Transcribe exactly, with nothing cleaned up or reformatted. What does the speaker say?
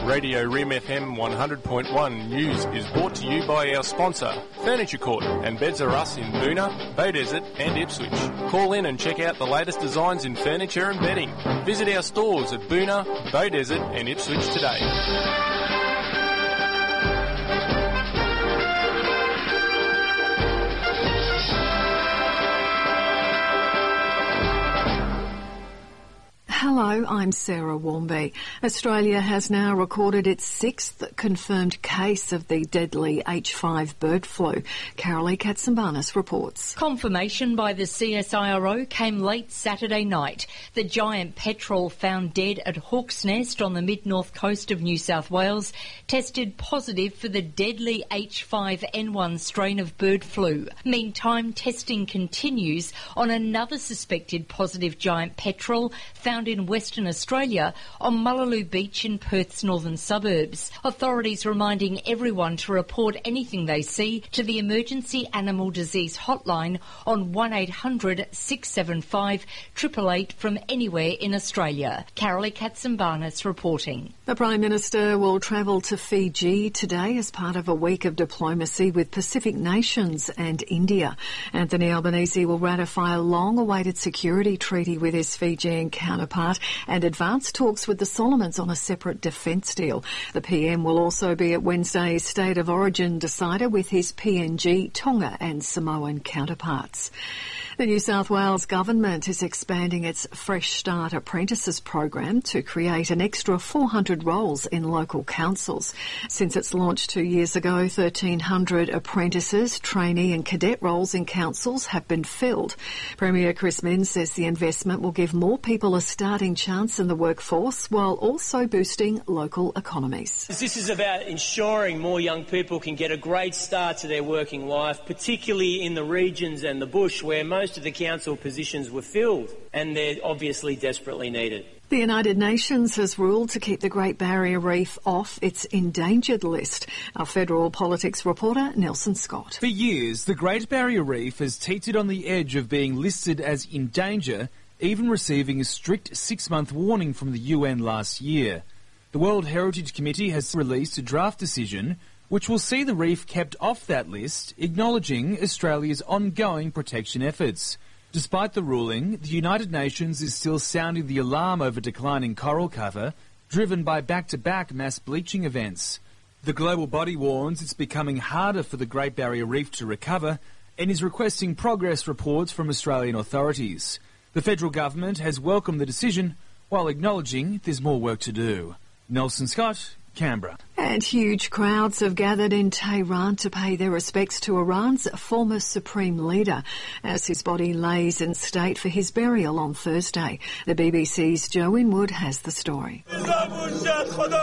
Radio Rim F M one hundred point one News is brought to you by our sponsor, Furniture Court, and Beds R Us in Boonah, Beaudesert and Ipswich. Call in and check out the latest designs in furniture and bedding. Visit our stores at Boonah, Beaudesert and Ipswich today. Hello, I'm Sarah Warmby. Australia has now recorded its sixth confirmed case of the deadly H five bird flu. Carolee Katsambanis reports. Confirmation by the C S I R O came late Saturday night. The giant petrel found dead at Hawk's Nest on the mid-north coast of New South Wales tested positive for the deadly H five N one strain of bird flu. Meantime, testing continues on another suspected positive giant petrel found in Western Australia on Mullaloo Beach in Perth's northern suburbs. Authorities reminding everyone to report anything they see to the Emergency Animal Disease Hotline on one eight hundred six seven five eight eight eight from anywhere in Australia. Carolee Katsambanis reporting. The Prime Minister will travel to Fiji today as part of a week of diplomacy with Pacific nations and India. Anthony Albanese will ratify a long-awaited security treaty with his Fijian counterpart and advance talks with the Solomons on a separate defence deal. The P M will also be at Wednesday's State of Origin decider with his P N G, Tonga and Samoan counterparts. The New South Wales Government is expanding its Fresh Start Apprentices program to create an extra four hundred roles in local councils. Since its launch two years ago, thirteen hundred apprentices, trainee and cadet roles in councils have been filled. Premier Chris Minns says the investment will give more people a starting chance in the workforce while also boosting local economies. This is about ensuring more young people can get a great start to their working life, particularly in the regions and the bush where most Most of the council positions were filled, and they're obviously desperately needed. The United Nations has ruled to keep the Great Barrier Reef off its endangered list. Our federal politics reporter, Nelson Scott. For years, the Great Barrier Reef has teetered on the edge of being listed as in danger, even receiving a strict six-month warning from the U N last year. The World Heritage Committee has released a draft decision which will see the reef kept off that list, acknowledging Australia's ongoing protection efforts. Despite the ruling, the United Nations is still sounding the alarm over declining coral cover, driven by back-to-back mass bleaching events. The global body warns it's becoming harder for the Great Barrier Reef to recover and is requesting progress reports from Australian authorities. The federal government has welcomed the decision while acknowledging there's more work to do. Nelson Scott, Canberra. And huge crowds have gathered in Tehran to pay their respects to Iran's former supreme leader as his body lays in state for his burial on Thursday. The B B C's Joe Winwood has the story.